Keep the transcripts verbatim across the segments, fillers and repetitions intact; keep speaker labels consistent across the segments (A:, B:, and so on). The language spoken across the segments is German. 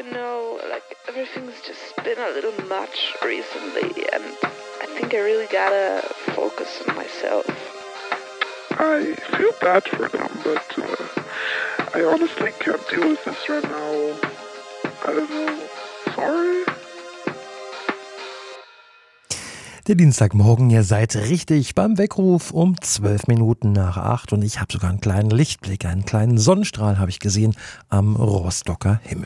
A: you know, like everything's just been a little much recently, and I think I really gotta focus on myself.
B: I feel bad for them, but uh, I honestly can't deal with this right now. I don't know. Sorry.
C: Der Dienstagmorgen, ihr seid richtig beim Weckruf um zwölf Minuten nach acht und ich habe sogar einen kleinen Lichtblick, einen kleinen Sonnenstrahl habe ich gesehen am Rostocker Himmel.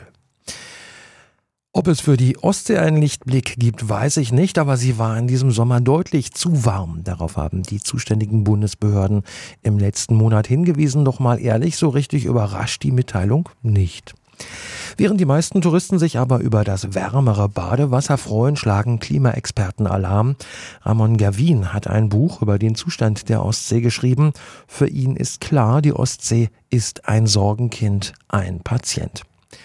C: Ob es für die Ostsee einen Lichtblick gibt, weiß ich nicht, aber sie war in diesem Sommer deutlich zu warm. Darauf haben die zuständigen Bundesbehörden im letzten Monat hingewiesen. Doch mal ehrlich, so richtig überrascht die Mitteilung nicht. Während die meisten Touristen sich aber über das wärmere Badewasser freuen, schlagen Klimaexperten Alarm. Ramon Gerwin hat ein Buch über den Zustand der Ostsee geschrieben. Für ihn ist klar, die Ostsee ist ein Sorgenkind, ein Patient.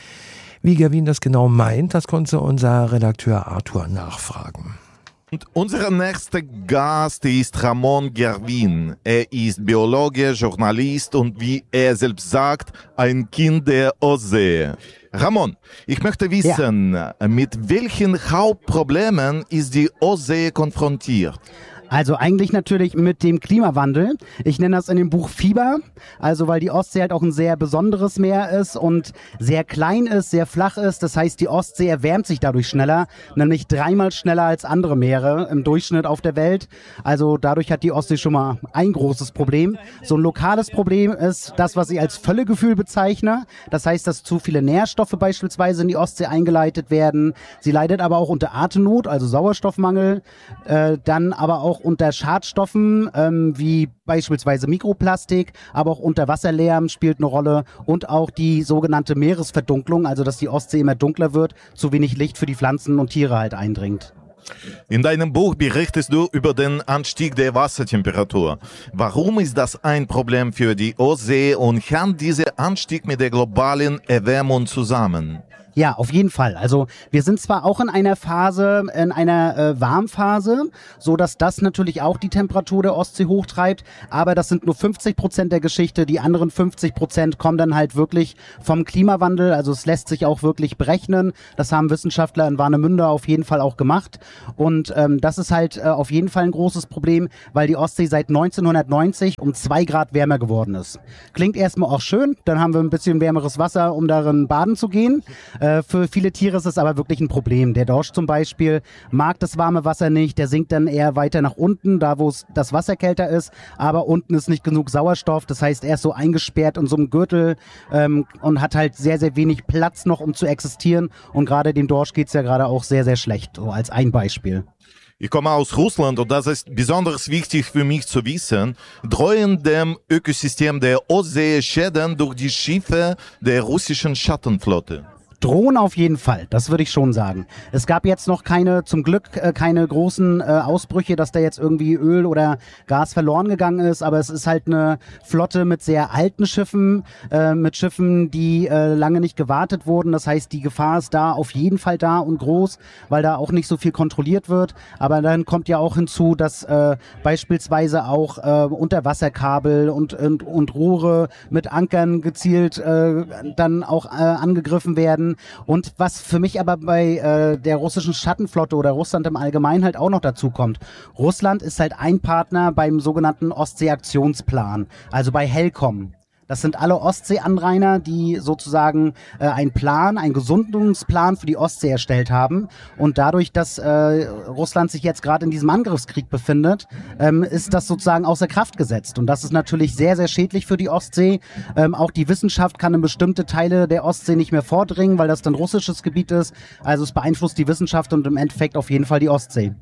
C: Wie Gerwin das genau meint, das konnte unser Redakteur Arthur nachfragen.
D: Und unser nächster Gast ist Ramon Gerwin. Er ist Biologe, Journalist und wie er selbst sagt, ein Kind der Ostsee. Ramon, ich möchte wissen, ja. mit welchen Hauptproblemen ist die Ostsee konfrontiert?
E: Also eigentlich natürlich mit dem Klimawandel. Ich nenne das in dem Buch Fieber, also weil die Ostsee halt auch ein sehr besonderes Meer ist und sehr klein ist, sehr flach ist. Das heißt, die Ostsee erwärmt sich dadurch schneller, nämlich dreimal schneller als andere Meere im Durchschnitt auf der Welt. Also dadurch hat die Ostsee schon mal ein großes Problem. So ein lokales Problem ist das, was ich als Völlegefühl bezeichne. Das heißt, dass zu viele Nährstoffe beispielsweise in die Ostsee eingeleitet werden. Sie leidet aber auch unter Atemnot, also Sauerstoffmangel, äh, dann aber auch unter Schadstoffen, ähm, wie beispielsweise Mikroplastik, aber auch Unterwasserlärm spielt eine Rolle und auch die sogenannte Meeresverdunklung, also dass die Ostsee immer dunkler wird, zu wenig Licht für die Pflanzen und Tiere halt eindringt.
D: In deinem Buch berichtest du über den Anstieg der Wassertemperatur. Warum ist das ein Problem für die Ostsee und hängt dieser Anstieg mit der globalen Erwärmung zusammen?
E: Ja, auf jeden Fall. Also wir sind zwar auch in einer Phase, in einer äh, Warmphase, so dass das natürlich auch die Temperatur der Ostsee hochtreibt, aber das sind nur fünfzig Prozent der Geschichte. Die anderen fünfzig Prozent kommen dann halt wirklich vom Klimawandel. Also es lässt sich auch wirklich berechnen. Das haben Wissenschaftler in Warnemünde auf jeden Fall auch gemacht. Und ähm, das ist halt äh, auf jeden Fall ein großes Problem, weil die Ostsee seit neunzehnhundertneunzig um zwei Grad wärmer geworden ist. Klingt erstmal auch schön, dann haben wir ein bisschen wärmeres Wasser, um darin baden zu gehen. Für viele Tiere ist es aber wirklich ein Problem. Der Dorsch zum Beispiel mag das warme Wasser nicht, der sinkt dann eher weiter nach unten, da wo es das Wasser kälter ist, aber unten ist nicht genug Sauerstoff, das heißt, er ist so eingesperrt in so einem Gürtel ähm, und hat halt sehr, sehr wenig Platz noch, um zu existieren und gerade dem Dorsch geht es ja gerade auch sehr, sehr schlecht, so als ein Beispiel.
D: Ich komme aus Russland und das ist besonders wichtig für mich zu wissen. Drohen dem Ökosystem der Ostsee Schäden durch die Schiffe der russischen Schattenflotte?
E: Drohen auf jeden Fall, das würde ich schon sagen. Es gab jetzt noch keine, zum Glück äh, keine großen äh, Ausbrüche, dass da jetzt irgendwie Öl oder Gas verloren gegangen ist, aber es ist halt eine Flotte mit sehr alten Schiffen, äh, mit Schiffen, die äh, lange nicht gewartet wurden. Das heißt, die Gefahr ist da auf jeden Fall da und groß, weil da auch nicht so viel kontrolliert wird. Aber dann kommt ja auch hinzu, dass äh, beispielsweise auch äh, Unterwasserkabel und, und, und Rohre mit Ankern gezielt äh, dann auch äh, angegriffen werden. Und was für mich aber bei äh, der russischen Schattenflotte oder Russland im Allgemeinen halt auch noch dazu kommt. Russland ist halt ein Partner beim sogenannten Ostsee-Aktionsplan, also bei HELCOM. Das sind alle Ostseeanrainer, die sozusagen äh, einen Plan, einen Gesundungsplan für die Ostsee erstellt haben. Und dadurch, dass äh, Russland sich jetzt gerade in diesem Angriffskrieg befindet, ähm, ist das sozusagen außer Kraft gesetzt. Und das ist natürlich sehr, sehr schädlich für die Ostsee. Ähm, auch die Wissenschaft kann in bestimmte Teile der Ostsee nicht mehr vordringen, weil das dann russisches Gebiet ist. Also es beeinflusst die Wissenschaft und im Endeffekt auf jeden Fall die Ostsee.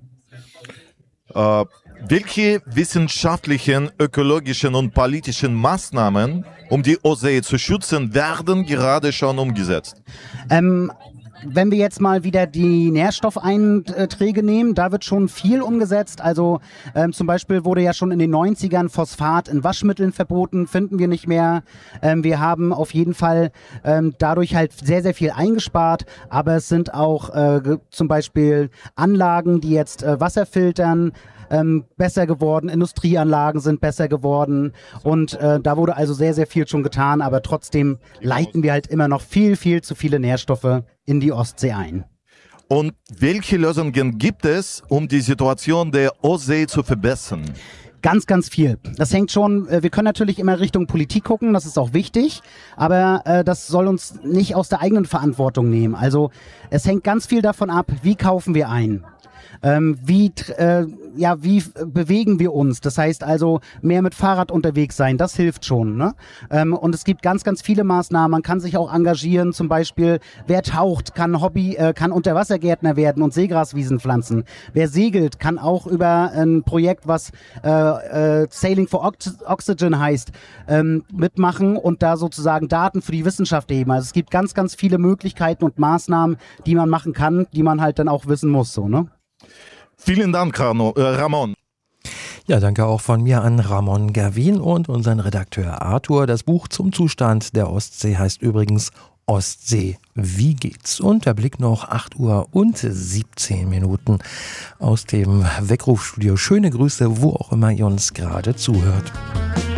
D: Uh, welche wissenschaftlichen, ökologischen und politischen Maßnahmen, um die Ostsee zu schützen, werden gerade schon umgesetzt?
E: Ähm, wenn wir jetzt mal wieder die Nährstoffeinträge nehmen, da wird schon viel umgesetzt. Also ähm, zum Beispiel wurde ja schon in den neunzigern Phosphat in Waschmitteln verboten, finden wir nicht mehr. Ähm, wir haben auf jeden Fall ähm, dadurch halt sehr, sehr viel eingespart. Aber es sind auch äh, zum Beispiel Anlagen, die jetzt äh, Wasser filtern, Ähm, besser geworden, Industrieanlagen sind besser geworden und äh, da wurde also sehr, sehr viel schon getan, aber trotzdem leiten wir halt immer noch viel, viel zu viele Nährstoffe in die Ostsee ein.
D: Und welche Lösungen gibt es, um die Situation der Ostsee zu verbessern?
E: Ganz, ganz viel. Das hängt schon, äh, wir können natürlich immer Richtung Politik gucken, das ist auch wichtig, aber äh, das soll uns nicht aus der eigenen Verantwortung nehmen. Also es hängt ganz viel davon ab, wie kaufen wir ein. Ähm, wie, äh, ja, wie bewegen wir uns? Das heißt also, mehr mit Fahrrad unterwegs sein, das hilft schon. Ne? Ähm, und es gibt ganz, ganz viele Maßnahmen. Man kann sich auch engagieren. Zum Beispiel, wer taucht, kann Hobby, äh, kann Unterwassergärtner werden und Seegraswiesen pflanzen. Wer segelt, kann auch über ein Projekt, was äh, äh, Sailing for Ox- Oxygen heißt, ähm, mitmachen und da sozusagen Daten für die Wissenschaft heben. Also es gibt ganz, ganz viele Möglichkeiten und Maßnahmen, die man machen kann, die man halt dann auch wissen muss. So, ne?
D: Vielen Dank, Rano, äh, Ramon.
C: Ja, danke auch von mir an Ramon Gerwin und unseren Redakteur Arthur. Das Buch zum Zustand der Ostsee heißt übrigens Ostsee, wie geht's? Und der Blick noch acht Uhr und siebzehn Minuten aus dem Weckrufstudio. Schöne Grüße, wo auch immer ihr uns gerade zuhört.